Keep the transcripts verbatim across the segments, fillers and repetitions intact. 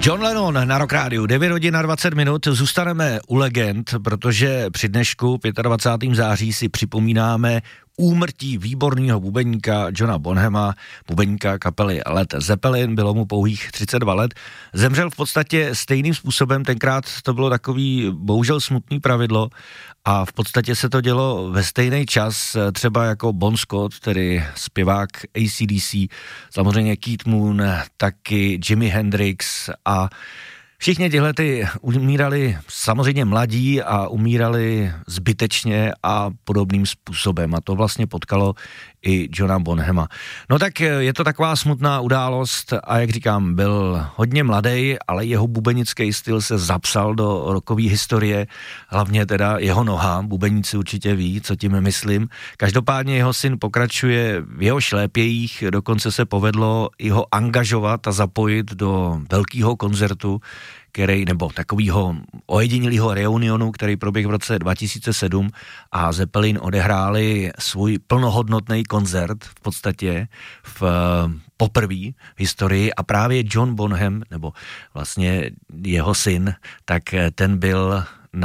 John Lennon na Rock Rádiu, devět hodin a dvacet minut, zůstaneme u legend, protože při dnešku dvacátého pátého září si připomínáme úmrtí výborného bubeníka Johna Bonhama, bubeníka kapely Led Zeppelin, bylo mu pouhých třicet dva let. Zemřel v podstatě stejným způsobem, tenkrát to bylo takový bohužel smutný pravidlo a v podstatě se to dělo ve stejný čas, třeba jako Bon Scott, tedy zpěvák A C D C, samozřejmě Keith Moon, taky Jimi Hendrix a všichni tyhle ty umírali samozřejmě mladí a umírali zbytečně a podobným způsobem a to vlastně potkalo i Johna Bonhama. No tak je to taková smutná událost a jak říkám, byl hodně mladý, ale jeho bubenický styl se zapsal do rockové historie, hlavně teda jeho noha, bubeníci určitě ví, co tím myslím. Každopádně jeho syn pokračuje v jeho šlépějích, dokonce se povedlo i ho angažovat a zapojit do velkého koncertu, který, nebo takového ojedinělého reunionu, který proběhl v roce dva tisíce sedm a Zeppelin odehráli svůj plnohodnotný koncert v podstatě v poprvé v historii a právě John Bonham, nebo vlastně jeho syn, tak ten byl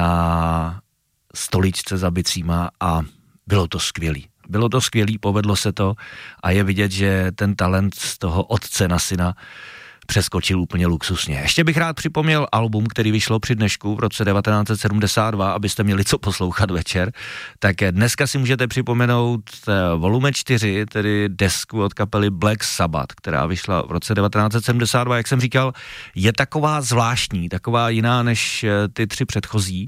na stoličce za bicíma a bylo to skvělý. Bylo to skvělý, povedlo se to a je vidět, že ten talent z toho otce na syna přeskočil úplně luxusně. Ještě bych rád připomněl album, který vyšlo při dnešku v roce devatenáct set sedmdesát dva, abyste měli co poslouchat večer. Tak dneska si můžete připomenout volume čtyři, tedy desku od kapely Black Sabbath, která vyšla v roce devatenáct set sedmdesát dva, jak jsem říkal, je taková zvláštní, taková jiná než ty tři předchozí.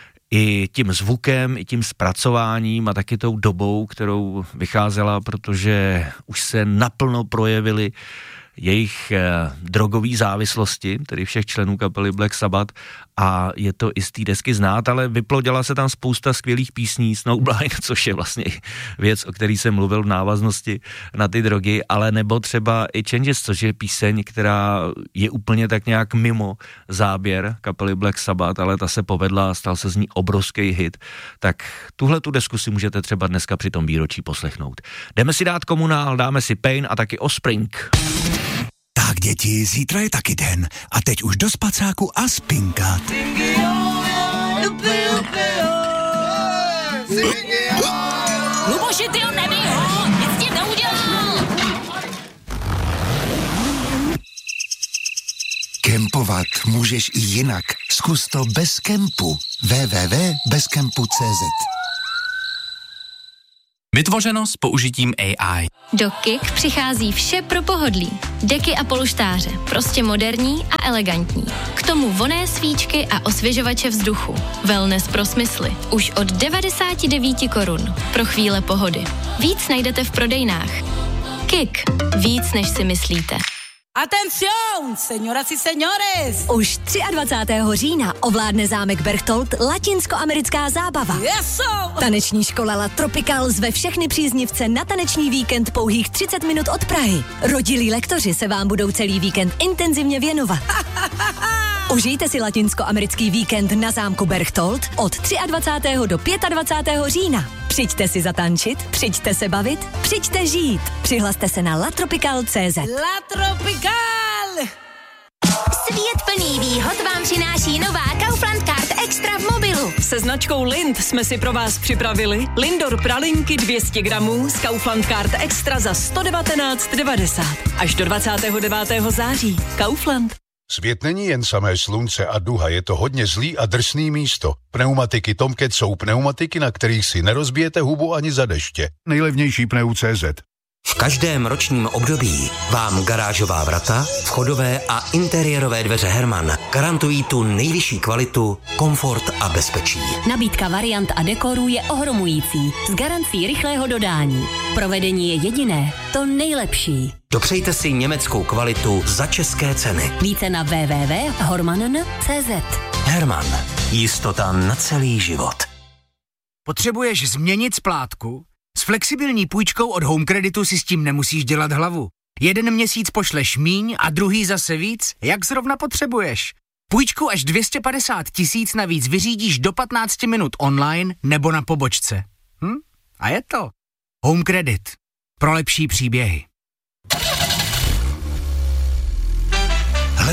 I tím zvukem, i tím zpracováním a taky tou dobou, kterou vycházela, protože už se naplno projevily jejich eh, drogové závislosti, tedy všech členů kapely Black Sabbath a je to i z té desky znát, ale vyplodila se tam spousta skvělých písní, Snowblind, což je vlastně věc, o který jsem mluvil v návaznosti na ty drogy, ale nebo třeba i Changes, což je píseň, která je úplně tak nějak mimo záběr kapely Black Sabbath, ale ta se povedla a stal se z ní obrovský hit. Tak tuhle tu desku si můžete třeba dneska při tom výročí poslechnout. Jdeme si dát Komunál, dáme si Pain a taky Offspring. Tak děti, zítra je taky den a teď už do spacáku a spinkat. Luboši, ty ho nebij ho, nic s tím neudělal. Kempovat můžeš i jinak. Zkus to bez kempu. w w w tečka bez kempu tečka c z Vytvořeno s použitím A I. Do Kik přichází vše pro pohodlí. Deky a polštáře, prostě moderní a elegantní. K tomu vonné svíčky a osvěžovače vzduchu. Wellness pro smysly. Už od devadesát devět korun. Pro chvíle pohody. Víc najdete v prodejnách. Kik. Víc, než si myslíte. Atención, señoras y señores! Už dvacátého třetího října ovládne zámek Berchtold latinskoamerická zábava. Yeso! Taneční škola La Tropical zve všechny příznivce na taneční víkend pouhých třicet minut od Prahy. Rodilí lektoři se vám budou celý víkend intenzivně věnovat. Užijte si latinskoamerický víkend na zámku Berchtold od dvacátého třetího do dvacátého pátého října. Přijďte si zatančit, přijďte se bavit, přijďte žít. Přihlaste se na latropical tečka c z. La Tropical! Svět plný výhod vám přináší nová Kaufland Card Extra v mobilu. Se značkou Lind jsme si pro vás připravili Lindor pralinky dvě stě gramů z Kaufland Card Extra za sto devatenáct devadesát. Až do dvacátého devátého září. Kaufland. Svět není jen samé slunce a duha, je to hodně zlý a drsný místo. Pneumatiky Tomcat jsou pneumatiky, na kterých si nerozbijete hubu ani za deště. Nejlevnější pneu tečka cé zet. V každém ročním období vám garážová vrata, vchodové a interiérové dveře Herman garantují tu nejvyšší kvalitu, komfort a bezpečí. Nabídka variant a dekorů je ohromující, s garancí rychlého dodání. Provedení je jediné, to nejlepší. Dopřejte si německou kvalitu za české ceny. Více na w w w tečka hormanen tečka c z. Herman. Jistota na celý život. Potřebuješ změnit splátku? S flexibilní půjčkou od Home Creditu si s tím nemusíš dělat hlavu. Jeden měsíc pošleš míň a druhý zase víc, jak zrovna potřebuješ. Půjčku až dvě stě padesát tisíc navíc vyřídíš do patnáct minut online nebo na pobočce. Hm? A je to. Home Credit. Pro lepší příběhy.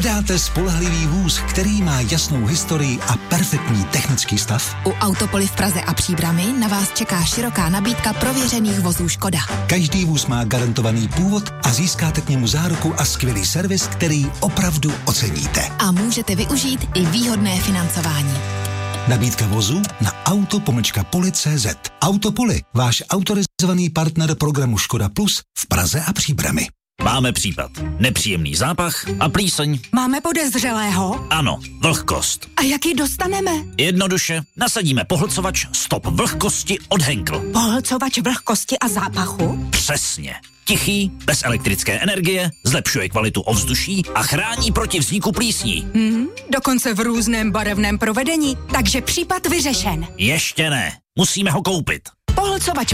Hledáte spolehlivý vůz, který má jasnou historii a perfektní technický stav? U Autopoly v Praze a Příbrami na vás čeká široká nabídka prověřených vozů Škoda. Každý vůz má garantovaný původ a získáte k němu záruku a skvělý servis, který opravdu oceníte. A můžete využít i výhodné financování. Nabídka vozu na auto pomlčka poli tečka cé zet. Autopoly, váš autorizovaný partner programu Škoda Plus v Praze a Příbrami. Máme případ. Nepříjemný zápach a plíseň. Máme podezřelého? Ano, vlhkost. A jak ji dostaneme? Jednoduše, nasadíme pohlcovač Stop vlhkosti od Henkel. Pohlcovač vlhkosti a zápachu? Přesně. Tichý, bez elektrické energie, zlepšuje kvalitu ovzduší a chrání proti vzniku plísní. Hmm, dokonce v různém barevném provedení, takže případ vyřešen. Ještě ne. Musíme ho koupit. Pohlcovač